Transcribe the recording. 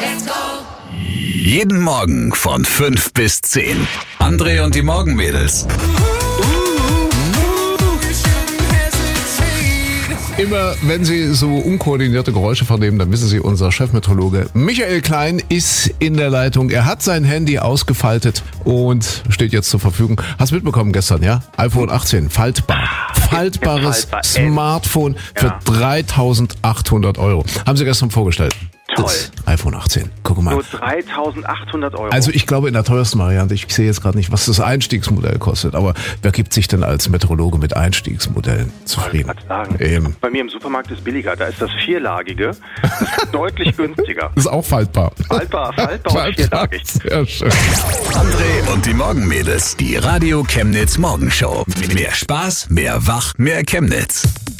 Let's go! Jeden Morgen von 5 bis 10. André und die Morgenmädels. Immer wenn Sie so unkoordinierte Geräusche vernehmen, dann wissen Sie, unser Chefmeteorologe Michael Klein ist in der Leitung. Er hat sein Handy ausgefaltet und steht jetzt zur Verfügung. Hast du mitbekommen gestern, ja? iPhone 18, faltbar. Faltbares Smartphone für 3.800 Euro. Haben Sie gestern vorgestellt. Toll. Das iPhone 18. Guck mal. Nur 3.800 Euro. Also ich glaube in der teuersten Variante, ich sehe jetzt gerade nicht, was das Einstiegsmodell kostet, aber wer gibt sich denn als Meteorologe mit Einstiegsmodellen zufrieden? Ich kann sagen. Eben. Bei mir im Supermarkt ist billiger, da ist das vierlagige, das ist deutlich günstiger. Ist auch faltbar. Faltbar und vierlagig. Sehr schön. André und die Morgenmädels. Die Radio Chemnitz Morgenshow. Mehr Spaß, mehr Wach, mehr Chemnitz.